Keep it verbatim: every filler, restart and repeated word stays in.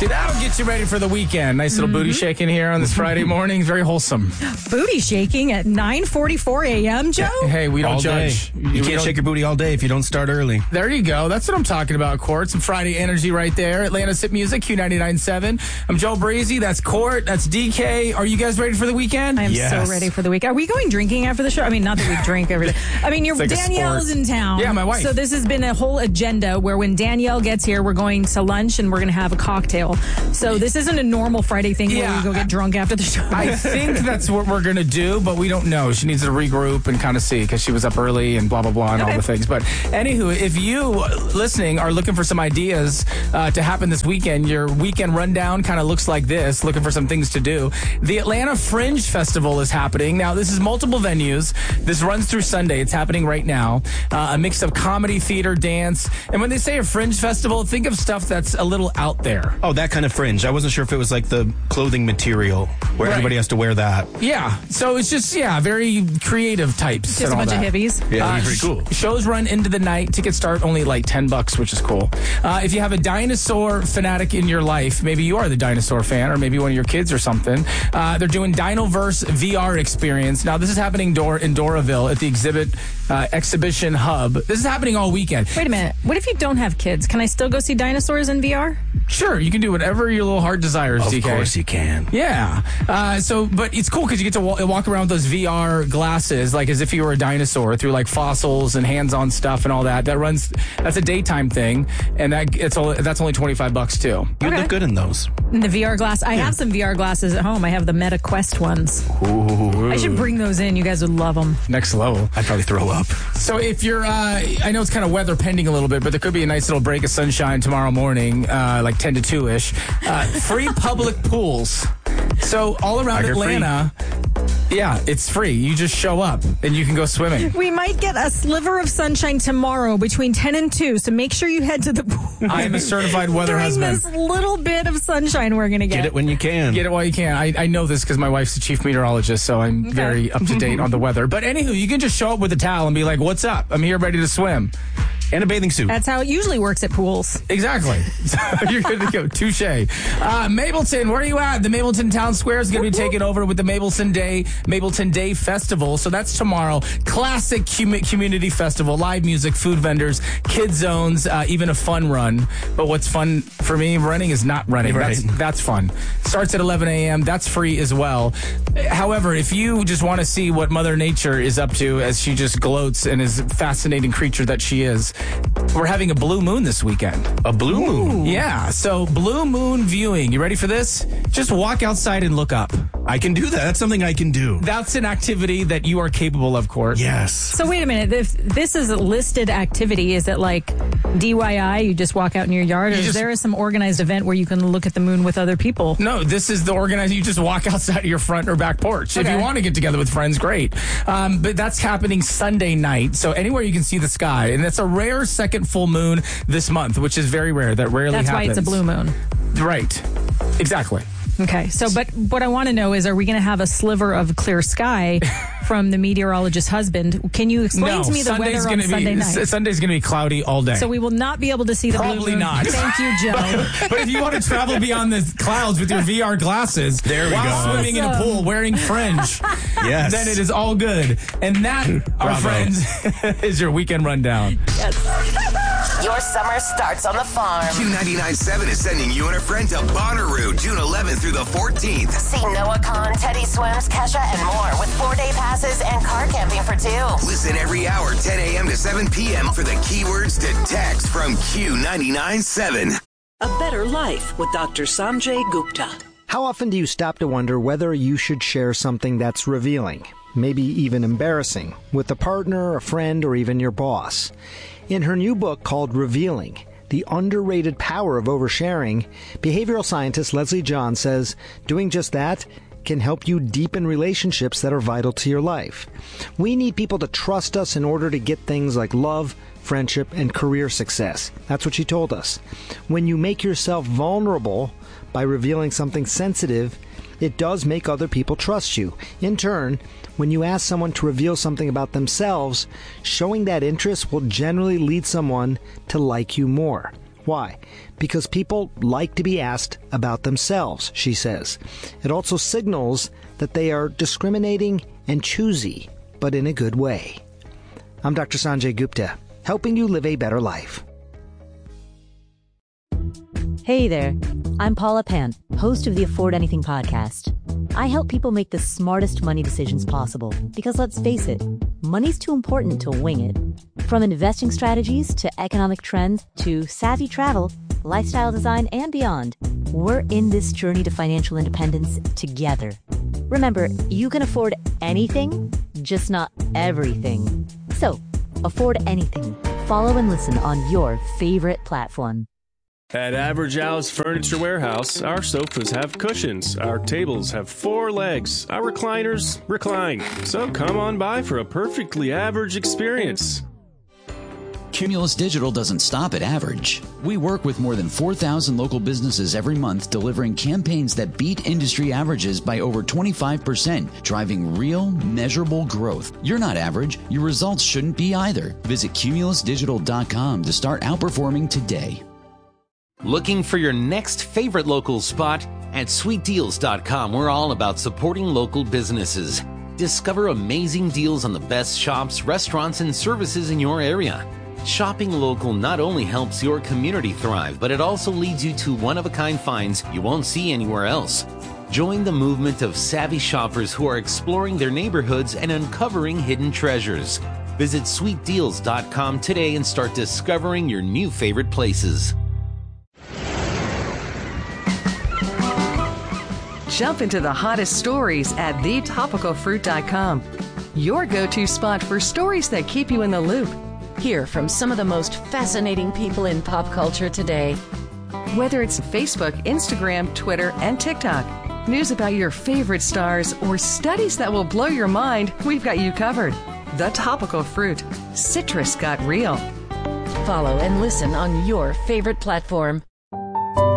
See, that'll get you ready for the weekend. Nice little mm-hmm. booty shaking here on this Friday morning. Very wholesome. Booty shaking at nine forty-four a.m., Joe? Hey, we don't all judge. Day. You we can't shake your booty all day if you don't start early. There you go. That's what I'm talking about, Court. Some Friday energy right there. Atlanta Sip Music, Q ninety-nine point seven. I'm Joe Breezy. That's Court. That's D K. Are you guys ready for the weekend? I am yes. so ready for the weekend. Are we going drinking after the show? I mean, not that we drink every day. I mean, you're, like Danielle's in town. Yeah, my wife. So this has been a whole agenda where when Danielle gets here, we're going to lunch and we're going to have a cocktail. So this isn't a normal Friday thing yeah, where we go get drunk after the show. I think that's what we're going to do, but we don't know. She needs to regroup and kind of see because she was up early and blah, blah, blah and okay. all the things. But anywho, if you listening are looking for some ideas uh, to happen this weekend, your weekend rundown kind of looks like this, looking for some things to do. The Atlanta Fringe Festival is happening. Now, this is multiple venues. This runs through Sunday. It's happening right now. Uh, a mix of comedy, theater, dance. And when they say a fringe festival, think of stuff that's a little out there. Oh, that kind of fringe. I wasn't sure if it was like the clothing material where right. everybody has to wear that. Yeah. So it's just, yeah, very creative types. Just a bunch that. of hippies. Yeah, uh, pretty cool. Shows run into the night. Tickets start only like ten bucks, which is cool. Uh, if you have a dinosaur fanatic in your life, maybe you are the dinosaur fan or maybe one of your kids or something, uh, they're doing Dinoverse V R experience. Now, this is happening door in Doraville at the exhibit uh, exhibition hub. This is happening all weekend. Wait a minute. What if you don't have kids? Can I still go see dinosaurs in V R? Sure. You can do whatever your little heart desires, Of D K. Of course you can. Yeah. Uh, so, but it's cool because you get to wa- walk around with those V R glasses like as if you were a dinosaur through like fossils and hands-on stuff and all that. That runs, that's a daytime thing. And that it's all, that's only twenty-five bucks too. You okay. look good in those. In the V R glass. I yeah. have some V R glasses at home. I have the Meta Quest ones. Ooh. I should bring those in. You guys would love them. Next level. I'd probably throw up. So if you're, uh, I know it's kind of weather pending a little bit, but there could be a nice little break of sunshine tomorrow morning, uh, like ten to two-ish. Uh, free public pools. So all around Atlanta, free. yeah, it's free. You just show up and you can go swimming. We might get a sliver of sunshine tomorrow between ten and two, so make sure you head to the pool. I am a certified weather During husband. this little bit of sunshine we're going to get. Get it when you can. Get it while you can. I, I know this because my wife's the chief meteorologist, so I'm okay. very up to date on the weather. But anywho, you can just show up with a towel and be like, what's up? I'm here ready to swim. And a bathing suit. That's how it usually works at pools. Exactly. So you're good to go. Touche. Uh, Mableton, where are you at? The Mableton Town Square is going to be taken over with the Mableton Day, Mableton Day Festival. So that's tomorrow. Classic com- community festival, live music, food vendors, kid zones, uh, even a fun run. But what's fun for me running is not running. Right. That's, that's fun. Starts at eleven a.m. That's free as well. However, if you just want to see what Mother Nature is up to as she just gloats and is a fascinating creature that she is, we're having a blue moon this weekend. A blue moon? Yeah. So blue moon viewing. You ready for this? Just walk outside and look up. I can do that. That's something I can do. That's an activity that you are capable of, Court. Yes. So wait a minute. If this is a listed activity, is it like D I Y? You just walk out in your yard? Or you is just, there some organized event where you can look at the moon with other people? No, this is the organized. You just walk outside of your front or back porch. Okay. If you want to get together with friends, great. Um, but that's happening Sunday night. So anywhere you can see the sky. And it's a rare second full moon this month, which is very rare. That rarely that's happens. That's why it's a blue moon. Right. Exactly. Okay, so but what I want to know is, are we going to have a sliver of clear sky from the meteorologist's husband? Can you explain no, to me the Sunday's weather on be, Sunday night? S- Sunday's going to be cloudy all day. So we will not be able to see the Probably blue moon. not. Thank you, Joe. but, but if you want to travel beyond the clouds with your V R glasses, there we while go. swimming in a pool wearing fringe, yes, then it is all good. And that, our friends, is your weekend rundown. Yes. Your summer starts on the farm. Q ninety-nine point seven is sending you and a friend to Bonnaroo, June eleventh through the fourteenth. See Noah Khan, Teddy Swims, Kesha, and more with four-day passes and car camping for two. Listen every hour, ten a.m. to seven p.m. for the keywords to text from Q ninety-nine point seven. A better life with Doctor Sanjay Gupta. How often do you stop to wonder whether you should share something that's revealing, maybe even embarrassing, with a partner, a friend, or even your boss? In her new book called Revealing, The Underrated Power of Oversharing, behavioral scientist Leslie John says doing just that can help you deepen relationships that are vital to your life. We need people to trust us in order to get things like love, friendship, and career success. That's what she told us. When you make yourself vulnerable by revealing something sensitive, it does make other people trust you. In turn, when you ask someone to reveal something about themselves, showing that interest will generally lead someone to like you more. Why? Because people like to be asked about themselves, she says. It also signals that they are discriminating and choosy, but in a good way. I'm Doctor Sanjay Gupta, helping you live a better life. Hey there, I'm Paula Pant, host of the Afford Anything podcast. I help people make the smartest money decisions possible because, let's face it, money's too important to wing it. From investing strategies to economic trends to savvy travel, lifestyle design, and beyond, we're in this journey to financial independence together. Remember, you can afford anything, just not everything. So, afford anything. Follow and listen on your favorite platform. At Average Al's Furniture Warehouse, our sofas have cushions, our tables have four legs, our recliners recline. So come on by for a perfectly average experience. Cumulus Digital doesn't stop at average. We work with more than four thousand local businesses every month, delivering campaigns that beat industry averages by over twenty-five percent, driving real, measurable growth. You're not average. Your results shouldn't be either. Visit cumulus digital dot com to start outperforming today. Looking for your next favorite local spot? At sweet deals dot com, we're all about supporting local businesses. Discover amazing deals on the best shops, restaurants, and services in your area. Shopping local not only helps your community thrive, but it also leads you to one-of-a-kind finds you won't see anywhere else. Join the movement of savvy shoppers who are exploring their neighborhoods and uncovering hidden treasures. Visit sweet deals dot com today and start discovering your new favorite places. Jump into the hottest stories at the topical fruit dot com. Your go-to spot for stories that keep you in the loop. Hear from some of the most fascinating people in pop culture today. Whether it's Facebook, Instagram, Twitter, and TikTok, news about your favorite stars, or studies that will blow your mind, we've got you covered. The Topical Fruit. Citrus got real. Follow and listen on your favorite platform.